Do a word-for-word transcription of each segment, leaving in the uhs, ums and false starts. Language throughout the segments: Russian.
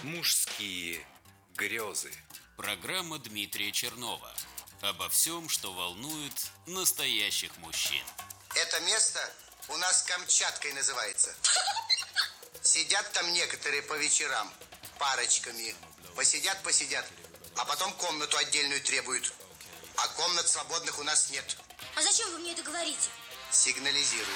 Мужские грезы. Программа Дмитрия Чернова. Обо всем, что волнует настоящих мужчин. Это место у нас Камчаткой называется. Сидят там некоторые по вечерам парочками. Посидят, посидят, а потом комнату отдельную требуют. А комнат свободных у нас нет. А зачем вы мне это говорите? Сигнализирую.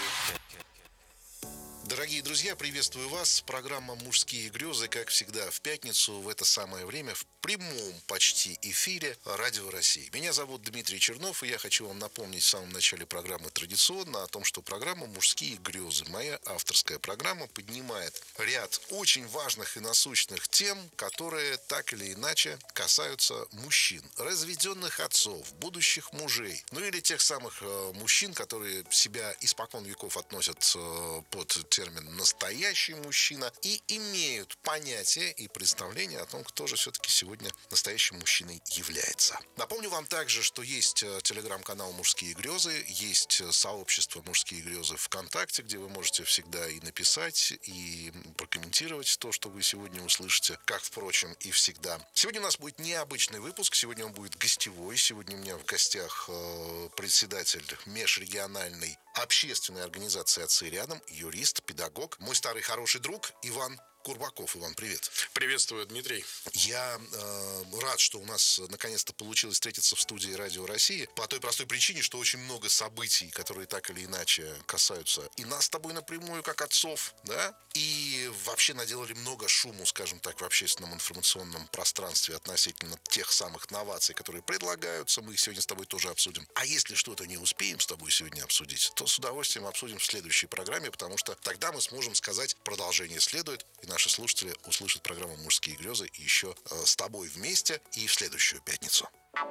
Дорогие друзья, приветствую вас. Программа «Мужские грезы», как всегда, в пятницу в это самое время в прямом почти эфире Радио России. Меня зовут Дмитрий Чернов, и я хочу вам напомнить в самом начале программы традиционно о том, что программа «Мужские грезы», моя авторская программа, поднимает ряд очень важных и насущных тем, которые так или иначе касаются мужчин, разведенных отцов, будущих мужей, ну или тех самых э, мужчин, которые себя испокон веков относят э, под термин «настоящий мужчина» и имеют понятие и представление о том, кто же все-таки сегодня настоящим мужчиной является. Напомню вам также, что есть телеграм-канал «Мужские грезы», есть сообщество «Мужские грезы» ВКонтакте, где вы можете всегда и написать, и прокомментировать то, что вы сегодня услышите, как, впрочем, и всегда. Сегодня у нас будет необычный выпуск, сегодня он будет гостевой. Сегодня у меня в гостях председатель межрегиональной общественной организации «Отцы рядом», юрист, педагог, мой старый хороший друг Иван Курбаков. Иван, привет. Приветствую, Дмитрий. Я э, рад, что у нас наконец-то получилось встретиться в студии Радио России по той простой причине, что очень много событий, которые так или иначе касаются и нас с тобой напрямую, как отцов, да, и вообще наделали много шуму, скажем так, в общественном информационном пространстве относительно тех самых новаций, которые предлагаются. Мы их сегодня с тобой тоже обсудим. А если что-то не успеем с тобой сегодня обсудить, то с удовольствием обсудим в следующей программе, потому что тогда мы сможем сказать, продолжение следует, и наши слушатели услышат программу «Мужские грезы» еще э, с тобой вместе и в следующую пятницу.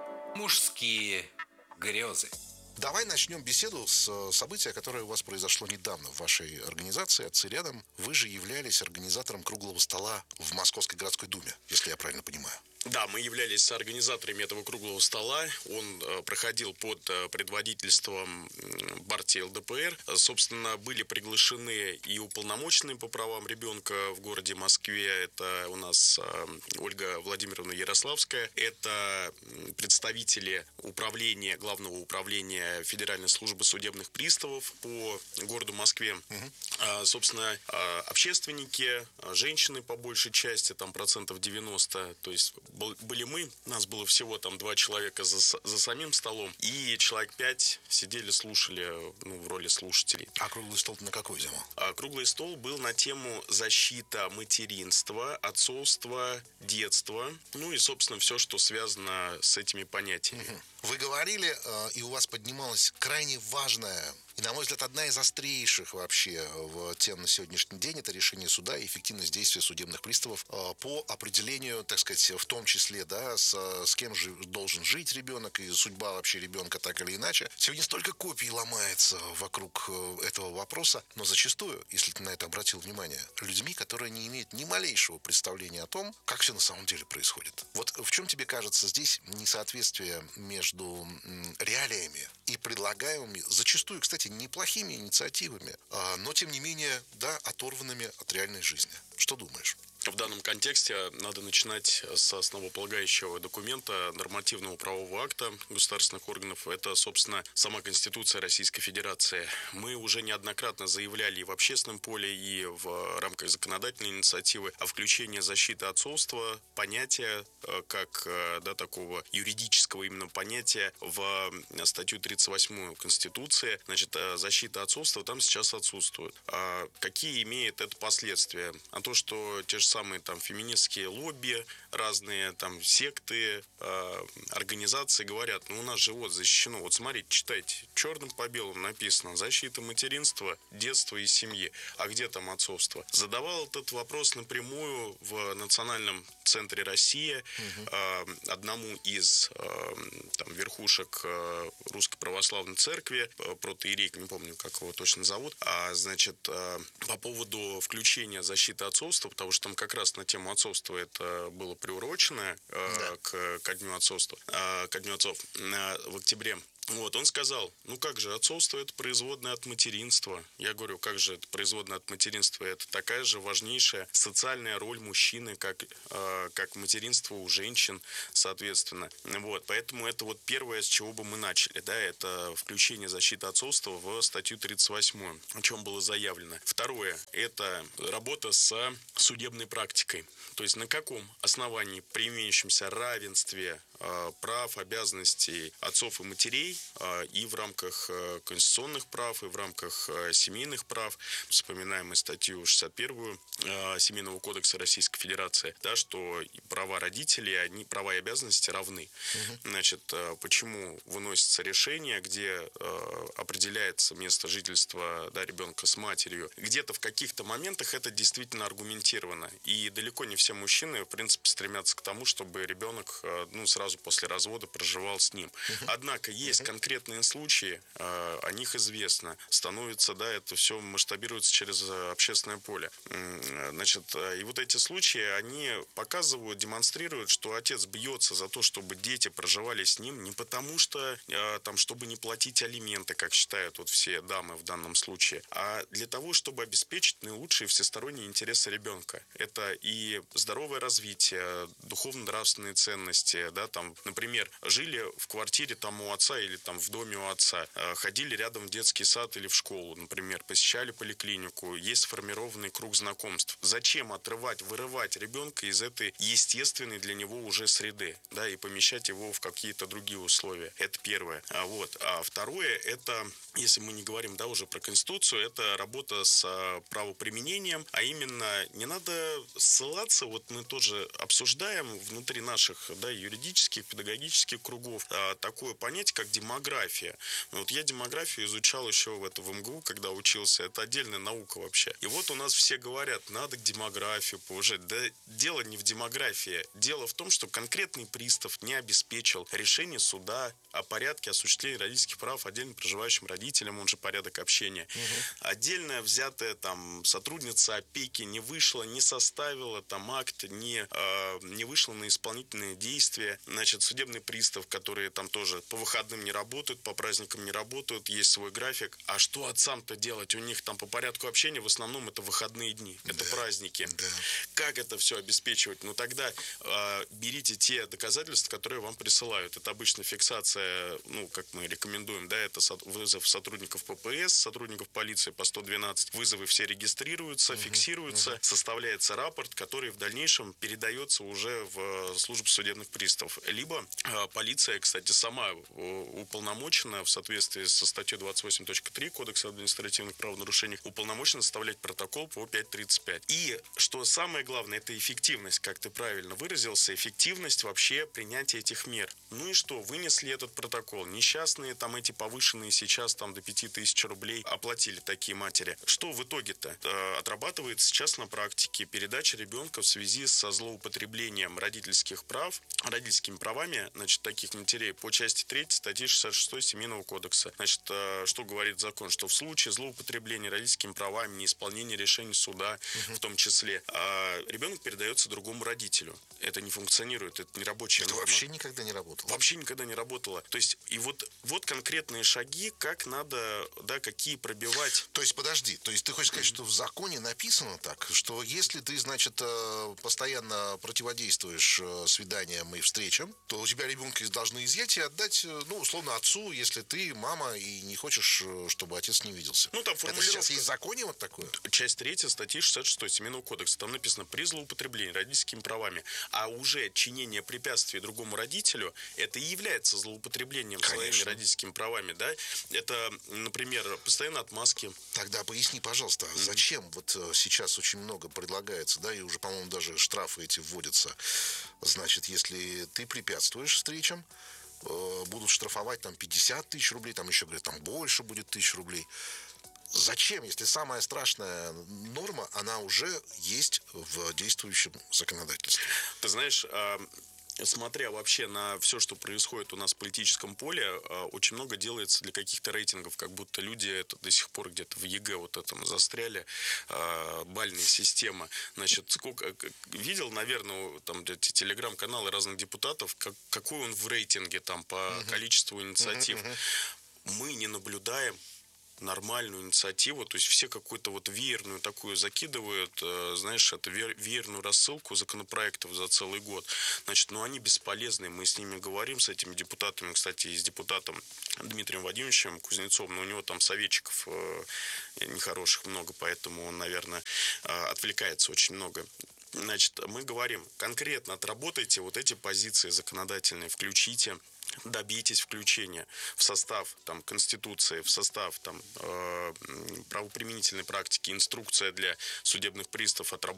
Мужские грезы. Давай начнем беседу с события, которое у вас произошло недавно в вашей организации «Отцы рядом». Вы же являлись организатором круглого стола в Московской городской думе, если я правильно понимаю. Да, мы являлись организаторами этого круглого стола. Он э, проходил под э, предводительством э, партии эл дэ пэ эр. Собственно, были приглашены и уполномоченные по правам ребенка в городе Москве. Это у нас э, Ольга Владимировна Ярославская. Это представители управления, главного управления Федеральной службы судебных приставов по городу Москве. Угу. А, собственно, а, общественники, а, женщины по большей части, там процентов девяносто, то есть были мы, нас было всего там два человека за, за самим столом, и человек пять сидели, слушали, ну, в роли слушателей. А круглый стол на какую тему? А круглый стол был на тему защита материнства, отцовства, детства, ну и, собственно, все, что связано с этими понятиями. Угу. Вы говорили, и у вас поднималась крайне важная и, на мой взгляд, одна из острейших вообще в тем на сегодняшний день — это решение суда и эффективность действия судебных приставов по определению, так сказать, в том числе, да, с, с кем же должен жить ребенок и судьба вообще ребенка так или иначе. Сегодня столько копий ломается вокруг этого вопроса, но зачастую, если ты на это обратил внимание, людьми, которые не имеют ни малейшего представления о том, как все на самом деле происходит. Вот в чем тебе кажется здесь несоответствие между реалиями и предлагаемыми, зачастую, кстати, неплохими инициативами, но, тем не менее, да, оторванными от реальной жизни? Что думаешь? В данном контексте надо начинать с основополагающего документа, нормативного правового акта государственных органов. Это, собственно, сама Конституция Российской Федерации. Мы уже неоднократно заявляли и в общественном поле, и в рамках законодательной инициативы о включении защиты отцовства, понятия, как, да, такого юридического именно понятия в статью тридцать восьмую Конституции. Значит, защита отцовства там сейчас отсутствует. А какие имеет это последствия? А то, что те же самые там феминистские лобби, разные там секты, э, организации говорят, ну у нас же вот защищено, вот смотрите, читайте, черным по белому написано: защита материнства, детства и семьи. А где там отцовство? Задавал этот вопрос напрямую в Национальном центре России угу. э, одному из э, там, верхушек э, Русской Православной Церкви, э, протоиерей, не помню, как его точно зовут, а, значит, э, по поводу включения защиты отцовства, потому что там как раз на тему отцовства это было приурочено э, да. к, ко дню отцовства, э, ко дню отцов э, в октябре. Вот, он сказал, ну как же, отцовство – это производное от материнства. Я говорю, как же это производное от материнства? Это такая же важнейшая социальная роль мужчины, как, э, как материнство у женщин, соответственно. Вот, поэтому это вот первое, с чего бы мы начали, да, это включение защиты отцовства в статью тридцать восьмую, о чем было заявлено. Второе – это работа с судебной практикой. То есть на каком основании при имеющемся равенстве э, прав, обязанностей отцов и матерей э, и в рамках э, конституционных прав, и в рамках э, семейных прав, вспоминаем мы статью шестьдесят первую э, Семейного кодекса Российской Федерации, да, что права родителей, они, права и обязанности равны. Угу. Значит, э, почему выносится решение, где э, определяется место жительства, да, ребенка с матерью? Где-то в каких-то моментах это действительно аргументировано. И далеко не все мужчины, в принципе, стремятся к тому, чтобы ребенок, ну, сразу после развода проживал с ним. Uh-huh. Однако есть uh-huh. конкретные случаи, о них известно, становится, да, это все масштабируется через общественное поле. Значит, и вот эти случаи, они показывают, демонстрируют, что отец бьется за то, чтобы дети проживали с ним не потому, что, там, чтобы не платить алименты, как считают вот все дамы в данном случае, а для того, чтобы обеспечить наилучшие всесторонние интересы ребенка. Это и здоровое развитие, духовно-нравственные ценности, да, там, например, жили в квартире там у отца или там в доме у отца, ходили рядом в детский сад или в школу, например, посещали поликлинику, есть сформированный круг знакомств. Зачем отрывать, вырывать ребенка из этой естественной для него уже среды, да, и помещать его в какие-то другие условия? Это первое. А вот, а второе, это, если мы не говорим, да, уже про Конституцию, это работа с правоприменением, а именно не надо ссылаться, вот мы тоже обсуждаем внутри наших, да, юридических, педагогических кругов а, такое понятие, как демография. Вот я демографию изучал еще в, это, в эм гэ у, когда учился. Это отдельная наука вообще. И вот у нас все говорят, надо демографию повышать. Да дело не в демографии. Дело в том, что конкретный пристав не обеспечил решение суда о порядке осуществления родительских прав отдельно проживающим родителям, он же порядок общения. Угу. Отдельно взятая там сотрудница опеки не вышла, не составила там акт, не, э, не вышла на исполнительные действия. Значит, судебный пристав, которые там тоже по выходным не работают, по праздникам не работают, есть свой график. А что отцам-то делать? У них там по порядку общения в основном это выходные дни, это да, праздники. Да. Как это все обеспечивать? Ну тогда э, берите те доказательства, которые вам присылают. Это обычно фиксация, ну, как мы рекомендуем, да, это вызов сотрудников пэ пэ эс, сотрудников полиции по сто двенадцать. Вызовы все регистрируются, угу, фиксируются, угу. составляется рапорт, который в дальнейшем передается уже в службу судебных приставов. Либо э, полиция, кстати, сама уполномочена в соответствии со статьей двадцать восемь точка три Кодекса об административных правонарушениях, уполномочена составлять протокол по пять тридцать пять. И, что самое главное, это эффективность, как ты правильно выразился, эффективность вообще принятия этих мер. Ну и что, вынесли этот протокол. Несчастные там эти повышенные сейчас там до пяти тысяч рублей оплатили такие матери. Что в итоге-то? Э, отрабатывает сейчас на практике передача ребенка в связи со злоупотреблением родительских прав, родительскими правами, значит, таких матерей по части третьей статьи шестьдесят шестой Семейного кодекса. Значит, э, что говорит закон? Что в случае злоупотребления родительскими правами, неисполнения решений суда, угу. в том числе, э, ребенок передается другому родителю. Это не функционирует, это не рабочая это норма. Вообще никогда не работало. Вообще никогда не работало. То есть, и вот, вот конкретные шаги, как надо, да, какие пробивать. То есть, подожди, то есть ты хочешь сказать, что в законе написано так, что если ты, значит, постоянно противодействуешь свиданиям и встречам, то у тебя ребенка должны изъять и отдать, ну, условно, отцу, если ты мама и не хочешь, чтобы отец не виделся. Ну, там формулировка. Это сейчас есть в законе вот такое? Часть третья статьи шестьдесят шестой Семейного кодекса. Там написано при злоупотреблении родительскими правами. А уже чинение препятствий другому родителю, это и является злоупотреблением Конечно. своими родительскими правами, да? Это, например, постоянно отмазки. Тогда поясни, пожалуйста, mm-hmm. зачем вот сейчас очень много предлагается, да, и уже, по-моему, даже штрафы эти вводятся. Значит, если ты препятствуешь встречам, э, будут штрафовать там пятьдесят тысяч рублей, там еще говорят, там больше будет тысяч рублей. Зачем, если самая страшная норма, она уже есть в действующем законодательстве? Ты знаешь, смотря вообще на все, что происходит у нас в политическом поле, очень много делается для каких-то рейтингов, как будто люди это до сих пор где-то в ЕГЭ вот этом застряли, бальная система. Значит, сколько видел, наверное, там эти телеграм-каналы разных депутатов, как, какой он в рейтинге там по uh-huh. количеству инициатив. Uh-huh, uh-huh. Мы не наблюдаем нормальную инициативу, то есть все какую-то вот веерную такую закидывают, знаешь, это веерную рассылку законопроектов за целый год. Значит, ну они бесполезны, мы с ними говорим, с этими депутатами, кстати, и с депутатом Дмитрием Владимировичем Кузнецовым, но у него там советчиков нехороших много, поэтому он, наверное, отвлекается очень много. Значит, мы говорим, конкретно отработайте вот эти позиции законодательные, включите, добейтесь включения в состав там, Конституции, в состав там, э, правоприменительной практики, инструкция для судебных приставов отработать